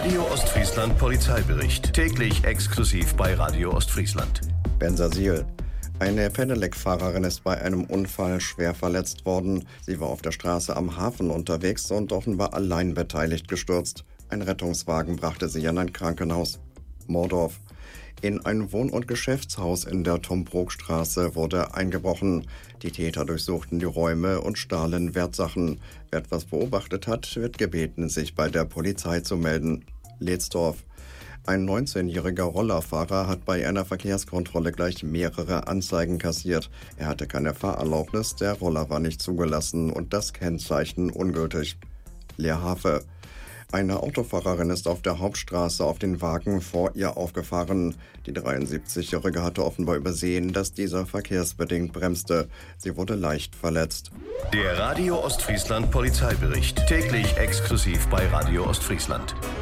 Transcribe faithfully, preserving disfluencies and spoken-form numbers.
Radio Ostfriesland Polizeibericht. Täglich exklusiv bei Radio Ostfriesland. Bensersiel. Eine Pedelec-Fahrerin ist bei einem Unfall schwer verletzt worden. Sie war auf der Straße am Hafen unterwegs und offenbar allein beteiligt gestürzt. Ein Rettungswagen brachte sie in ein Krankenhaus. Mordorf. In ein Wohn- und Geschäftshaus in der Tombrogstraße wurde eingebrochen. Die Täter durchsuchten die Räume und stahlen Wertsachen. Wer etwas beobachtet hat, wird gebeten, sich bei der Polizei zu melden. Ledsdorf. Ein neunzehnjähriger Rollerfahrer hat bei einer Verkehrskontrolle gleich mehrere Anzeigen kassiert. Er hatte keine Fahrerlaubnis, der Roller war nicht zugelassen und das Kennzeichen ungültig. Leerhafe. Eine Autofahrerin ist auf der Hauptstraße auf den Wagen vor ihr aufgefahren. Die dreiundsiebzigjährige hatte offenbar übersehen, dass dieser verkehrsbedingt bremste. Sie wurde leicht verletzt. Der Radio Ostfriesland Polizeibericht. Täglich exklusiv bei Radio Ostfriesland.